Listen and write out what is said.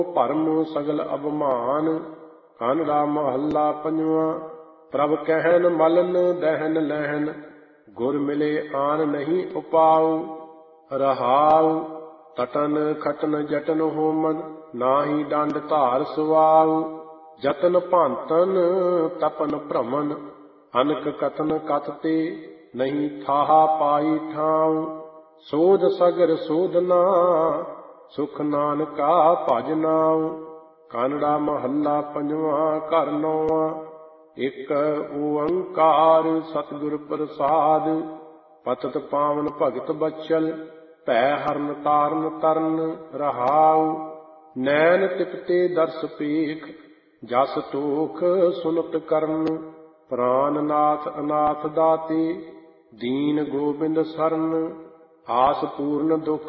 ਭਰਮ ਸਗਲ ਅਭਮਾਨ। ਕਾਨੜਾ ਮਹੱਲਾ ਪੰਜਵਾਂ। ਪ੍ਰਭ ਕਹਿਨ ਮਲਨ ਦਹਿਨ ਲਹਿਨ, ਗੁਰ ਮਿਲੇ ਆਨ ਨਹੀਂ ਉਪਾਉ। ਰਹਾਉ ਤਟਨ ਖਟਨ ਜਟਨ ਹੋਮਨ, ਨਾਹੀ ਡੰਡ ਧਾਰ ਸੁਆਉ। ਜਤਨ ਭਾਂਤਨ ਤਪਨ ਭ੍ਰਮਨ, ਅਨਕ ਕਥਨ ਕਥ ਤੇ ਨਹੀਂ ਥਾਹਾ ਪਾਈ ਠਾਉ। ਸੋਧ ਸਗਰ ਸੋਧਨਾ ਸੁਖ ਨਾਨਕਾ ਭਜ ਨਾਉ। ਕਾਨੜਾ ਮਹੱਲਾ ਪੰਜਵਾਂ। ਘਰ ਨੌਵਾਂ। ਇਕ ਓੰਕਾਰ ਸਤਿਗੁਰ ਪ੍ਰਸਾਦ, ਪਤਿਤ ਪਾਵਨ ਭਗਤ ਬਚਲ, ਭੈ ਹਰਨ ਤਾਰਨ ਤਰਨ। ਰਹਾਉ ਨੈਣ ਤਿਪਤੇ ਦਰਸ ਪੇਖ, ਜਸ ਟੋਖ ਸੁਨਤ ਕਰਨ। ਪ੍ਰਾਨ ਨਾਥ ਅਨਾਥ ਦਾਤੇ, ਦੀਨ ਗੋਬਿੰਦ ਸਰਨ। ਆਸ ਪੂਰਨ ਦੁਖ